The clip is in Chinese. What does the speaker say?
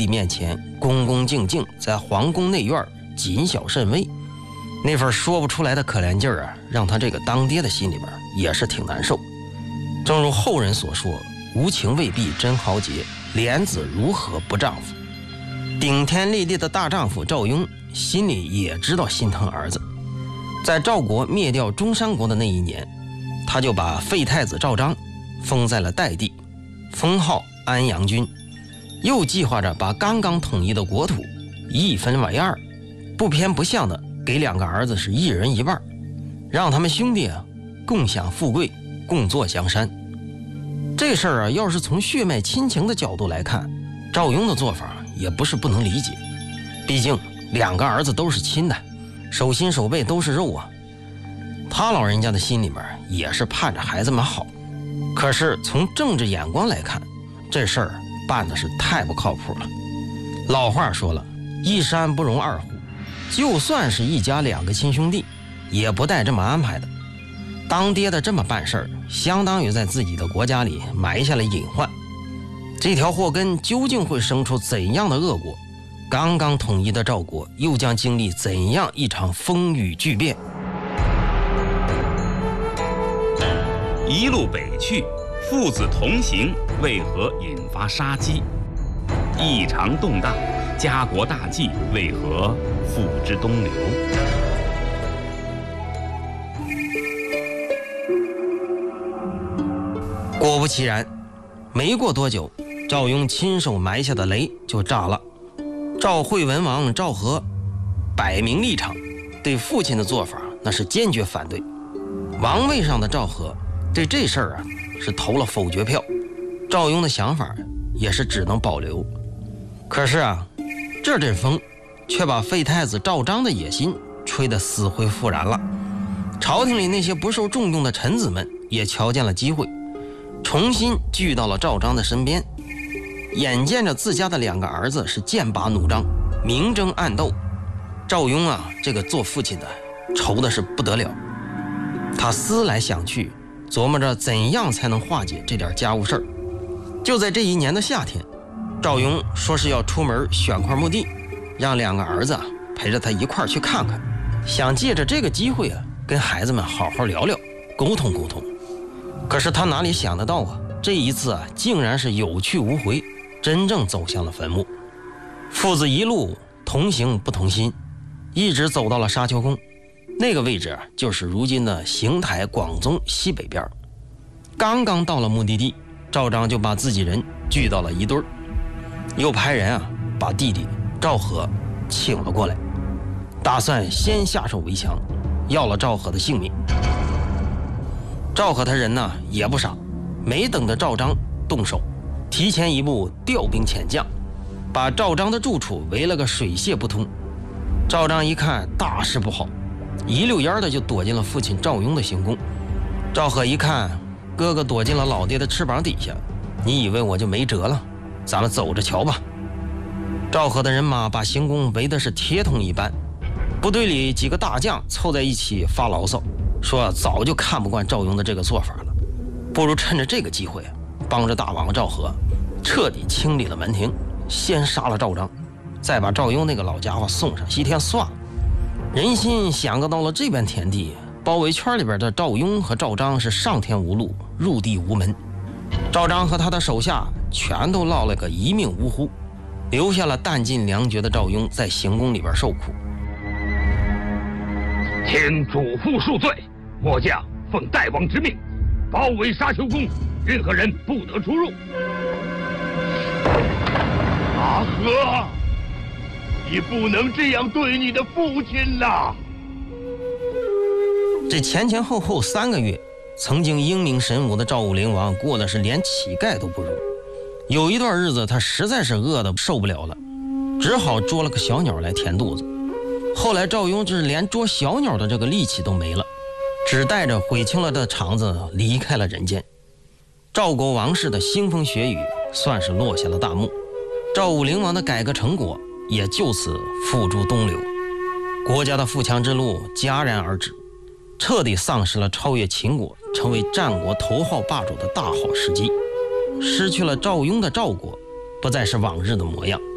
帝面前恭恭敬敬在皇宫内院谨小慎微，那份说不出来的可怜劲儿啊，让他这个当爹的心里边也是挺难受。正如后人所说，无情未必真豪杰，莲子如何不丈夫。顶天立地的大丈夫赵雍心里也知道心疼儿子，在赵国灭掉中山国的那一年，他就把废太子赵章封在了代地，封号安阳君，又计划着把刚刚统一的国土一分为二，不偏不向的给两个儿子是一人一半，让他们兄弟啊共享富贵，共坐江山。这事儿啊，要是从血脉亲情的角度来看，赵雍的做法也不是不能理解，毕竟两个儿子都是亲的，手心手背都是肉啊。他老人家的心里面也是盼着孩子们好，可是从政治眼光来看，这事儿办的是太不靠谱了。老话说了，一山不容二虎，就算是一家两个亲兄弟，也不带这么安排的。当爹的这么办事儿，相当于在自己的国家里埋下了隐患。这条祸根究竟会生出怎样的恶果？刚刚统一的赵国又将经历怎样一场风雨巨变？ 一路北去，父子同行，为何引发杀机？异常动荡，家国大计为何付之东流？ 果不其然，没过多久，赵雍亲手埋下的雷就炸了。赵惠文王赵和摆明立场，对父亲的做法那是坚决反对。王位上的赵和对这事儿啊是投了否决票，赵雍的想法也是只能保留。可是啊，这阵风却把废太子赵章的野心吹得死灰复燃了。朝廷里那些不受重用的臣子们也瞧见了机会，重新聚到了赵章的身边，眼见着自家的两个儿子是剑拔弩张，明争暗斗，赵雍啊这个做父亲的愁的是不得了。他思来想去，琢磨着怎样才能化解这点家务事儿。就在这一年的夏天，赵雍说是要出门选块墓地，让两个儿子陪着他一块儿去看看，想借着这个机会啊跟孩子们好好聊聊，沟通沟通。可是他哪里想得到啊，这一次啊竟然是有去无回，真正走向了坟墓。父子一路同行不同心，一直走到了沙丘宫，那个位置啊就是如今的邢台广宗西北边。刚刚到了目的地，赵章就把自己人聚到了一堆儿，又派人啊把弟弟赵和请了过来，打算先下手为强，要了赵和的性命。赵和他人呢也不傻，没等着赵章动手，提前一步调兵遣将，把赵章的住处围了个水泄不通。赵章一看大事不好，一溜烟的就躲进了父亲赵雍的行宫。赵和一看哥哥躲进了老爹的翅膀底下，你以为我就没辙了？咱们走着瞧吧。赵和的人马把行宫围的是铁桶一般，部队里几个大将凑在一起发牢骚，说早就看不惯赵雍的这个做法了，不如趁着这个机会帮着大王赵和彻底清理了门庭，先杀了赵章，再把赵雍那个老家伙送上西天算了。人心想个到了这般田地，包围圈里边的赵雍和赵章是上天无路，入地无门。赵章和他的手下全都落了个一命呜呼，留下了弹尽粮绝的赵雍在行宫里边受苦。 请主父恕罪，末将奉大王之命，包围沙丘宫，任何人不得出入。阿和，你不能这样对你的父亲呐！ 这前前后后3个月，曾经英明神武的赵武灵王过的是连乞丐都不如。有一段日子他实在是饿得受不了了，只好捉了个小鸟来填肚子。后来赵雍就是连捉小鸟的这个力气都没了，只带着悔青了的肠子离开了人间。赵国王室的腥风血雨算是落下了大幕，赵武灵王的改革成果也就此付诸东流，国家的富强之路戛然而止，彻底丧失了超越秦国成为战国头号霸主的大好时机。失去了赵雍的赵国不再是往日的模样，